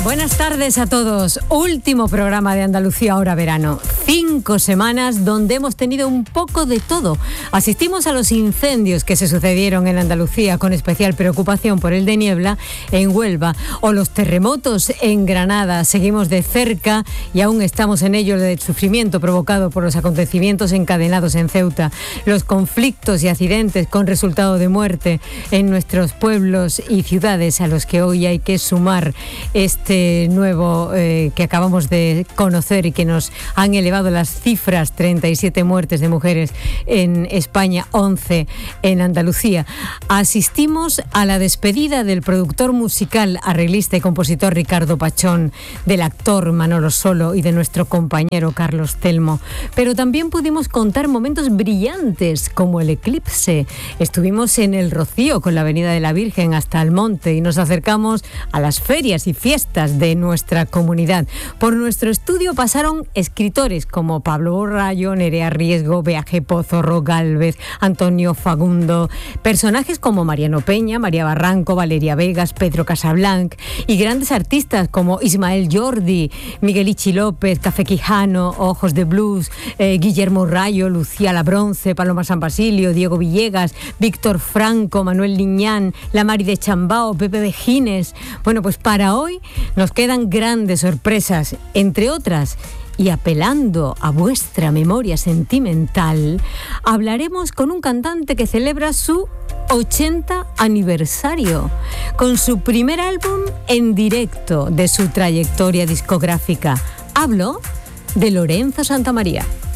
Buenas tardes a todos. Último programa de Andalucía ahora verano. 5 semanas donde hemos tenido un poco de todo. Asistimos a los incendios que se sucedieron en Andalucía con especial preocupación por el de Niebla en Huelva o los terremotos en Granada. Seguimos de cerca y aún estamos en ello del sufrimiento provocado por los acontecimientos encadenados en Ceuta. Los conflictos y accidentes con resultado de muerte en nuestros pueblos y ciudades a los que hoy hay que sumar este nuevo que acabamos de conocer y que nos han elevado las cifras: 37 muertes de mujeres en España, 11 en Andalucía. Asistimos a la despedida del productor musical, arreglista y compositor Ricardo Pachón, del actor Manolo Solo y de nuestro compañero Carlos Telmo. Pero también pudimos contar momentos brillantes como el eclipse. Estuvimos en el Rocío con la Avenida de la Virgen hasta Almonte y nos acercamos a las ferias y fiestas de nuestra comunidad. Por nuestro estudio pasaron escritores como Pablo Borrallo, Nerea Riesgo, B.A.G. Pozorro, Gálvez, Antonio Fagundo, personajes como Mariano Peña, María Barranco, Valeria Vegas, Pedro Casablanc y grandes artistas como Ismael Jordi, Miguel Ichi López, Café Quijano, Ojos de Blues, Guillermo Rayo, Lucía La Bronce, Paloma San Basilio, Diego Villegas, Víctor Franco, Manuel Liñán, La Mari de Chambao, Pepe de Gines. Bueno, pues para hoy nos quedan grandes sorpresas, entre otras, y apelando a vuestra memoria sentimental, hablaremos con un cantante que celebra su 80 aniversario, con su primer álbum en directo de su trayectoria discográfica. Hablo de Lorenzo Santamaría.